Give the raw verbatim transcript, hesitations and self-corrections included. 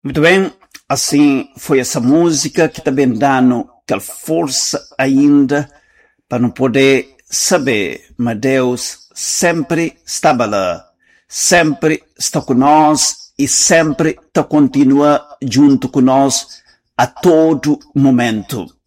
Muito bem, assim foi essa música que também dá-nos aquela força ainda para não poder saber, mas Deus sempre estava lá, sempre está conosco e sempre está continua junto conosco a todo momento.